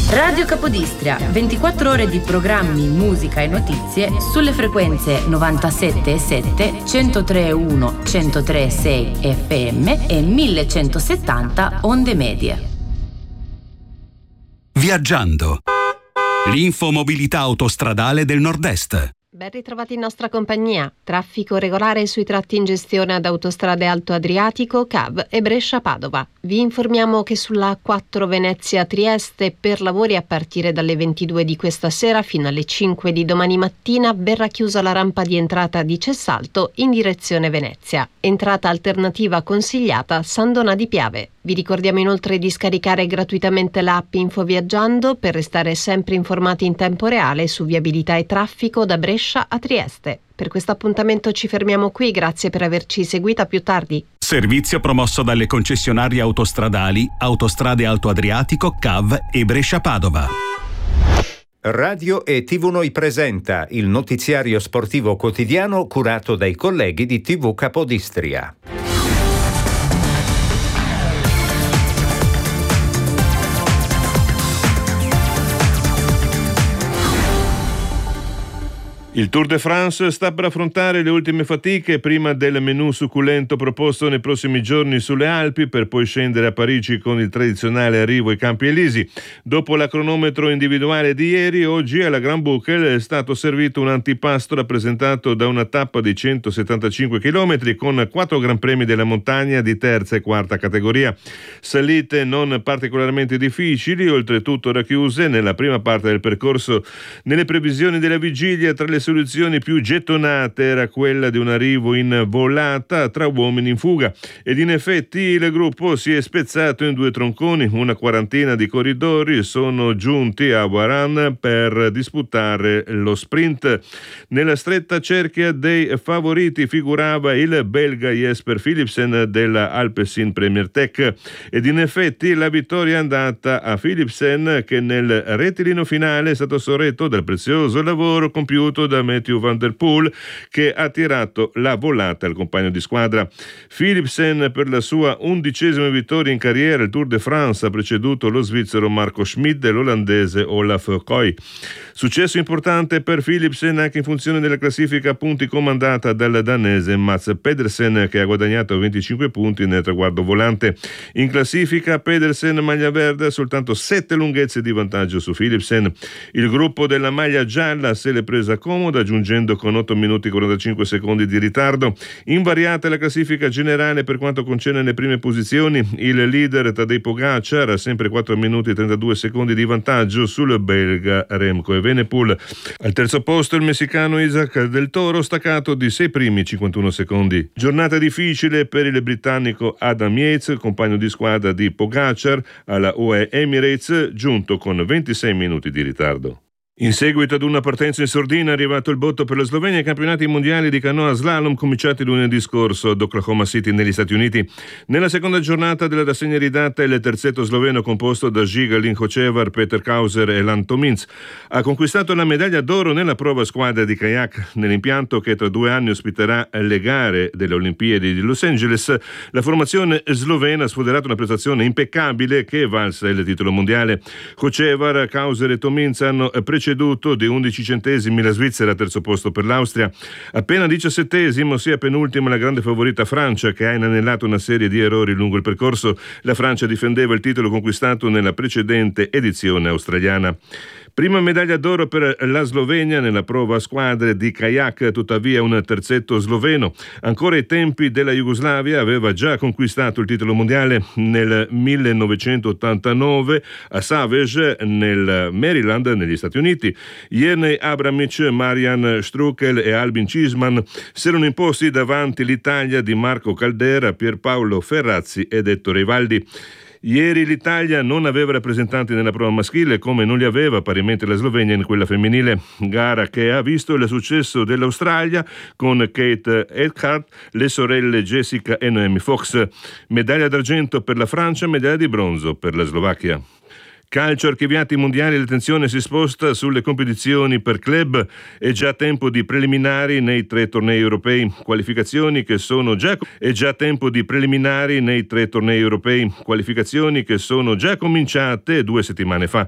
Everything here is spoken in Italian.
Radio Capodistria, 24 ore di programmi, musica e notizie sulle frequenze 97,7, 103,1, 103,6 FM e 1170 onde medie. Viaggiando. L'infomobilità autostradale del Nord-Est. Ben ritrovati in nostra compagnia. Traffico regolare sui tratti in gestione ad Autostrade Alto Adriatico, CAV e Brescia-Padova. Vi informiamo che sulla A4 Venezia-Trieste per lavori a partire dalle 22 di questa sera fino alle 5 di domani mattina verrà chiusa la rampa di entrata di Cessalto in direzione Venezia. Entrata alternativa consigliata San Donà di Piave. Vi ricordiamo inoltre di scaricare gratuitamente l'app Infoviaggiando per restare sempre informati in tempo reale su viabilità e traffico da Brescia a Trieste. Per questo appuntamento ci fermiamo qui, grazie per averci seguito, a più tardi. Servizio promosso dalle concessionarie autostradali Autostrade Alto Adriatico, CAV e Brescia-Padova. Radio e TV Noi presenta il notiziario sportivo quotidiano curato dai colleghi di TV Capodistria. Il Tour de France sta per affrontare le ultime fatiche prima del menù succulento proposto nei prossimi giorni sulle Alpi, per poi scendere a Parigi con il tradizionale arrivo ai Campi Elisi. Dopo la cronometro individuale di ieri, oggi alla Grand Boucle è stato servito un antipasto rappresentato da una tappa di 175 km con 4 Gran Premi della montagna di terza e quarta categoria. Salite non particolarmente difficili, oltretutto racchiuse nella prima parte del percorso. Nelle previsioni della vigilia, tra le soluzioni più gettonate era quella di un arrivo in volata tra uomini in fuga, ed in effetti il gruppo si è spezzato in 2 tronconi. Una quarantina di corridori sono giunti a Varan per disputare lo sprint. Nella stretta cerchia dei favoriti figurava il belga Jesper Philipsen della Alpecin Premier Tech, ed in effetti la vittoria è andata a Philipsen, che nel rettilineo finale è stato sorretto dal prezioso lavoro compiuto da Mathieu Van Der Poel, che ha tirato la volata al compagno di squadra. Philipsen, per la sua 11ª vittoria in carriera al Tour de France, ha preceduto lo svizzero Marco Schmid e l'olandese Olaf Koy. Successo importante per Philipsen anche in funzione della classifica a punti comandata dal danese Mats Pedersen, che ha guadagnato 25 punti nel traguardo volante. In classifica Pedersen, maglia verde, ha soltanto 7 lunghezze di vantaggio su Philipsen. Il gruppo della maglia gialla se l'è presa comoda, giungendo con 8 minuti e 45 secondi di ritardo. Invariata la classifica generale per quanto concerne le prime posizioni. Il leader Tadej Pogacar ha sempre 4 minuti e 32 secondi di vantaggio sul belga Remco Evenepoel. Al terzo posto il messicano Isaac Del Toro, staccato di 6 primi 51 secondi. Giornata difficile per il britannico Adam Yates, compagno di squadra di Pogacar alla UAE Emirates, giunto con 26 minuti di ritardo. In seguito ad una partenza in sordina è arrivato il botto per la Slovenia ai campionati mondiali di canoa slalom cominciati lunedì scorso ad Oklahoma City negli Stati Uniti. Nella seconda giornata della rassegna ridata il terzetto sloveno composto da Žiga Hocevar, Peter Kauser e Lan Tominc ha conquistato la medaglia d'oro nella prova squadra di kayak. Nell'impianto che tra 2 anni ospiterà le gare delle Olimpiadi di Los Angeles, la formazione slovena ha sfoderato una prestazione impeccabile che è valsa il titolo mondiale. Hocevar, Kauser e Tominc hanno preceduto di 11 centesimi la Svizzera, terzo posto per l'Austria. Appena 17esimo, sia penultima la grande favorita Francia, che ha inanellato una serie di errori lungo il percorso. La Francia difendeva il titolo conquistato nella precedente edizione australiana. Prima medaglia d'oro per la Slovenia nella prova a squadre di kayak, tuttavia un terzetto sloveno. Ancora ai tempi della Jugoslavia aveva già conquistato il titolo mondiale nel 1989 a Savage nel Maryland negli Stati Uniti. Jernej Abramic, Marian Strukel e Albin Cisman si erano imposti davanti l'Italia di Marco Caldera, Pierpaolo Ferrazzi ed Ettore Ivaldi. Ieri l'Italia non aveva rappresentanti nella prova maschile, come non li aveva parimenti la Slovenia in quella femminile, gara che ha visto il successo dell'Australia con Kate Eckhardt, le sorelle Jessica e Naomi Fox. Medaglia d'argento per la Francia, medaglia di bronzo per la Slovacchia. Calcio, archiviati i mondiali, l'attenzione si sposta sulle competizioni per club. È già tempo di preliminari nei 3 tornei europei, qualificazioni che sono già cominciate 2 settimane fa.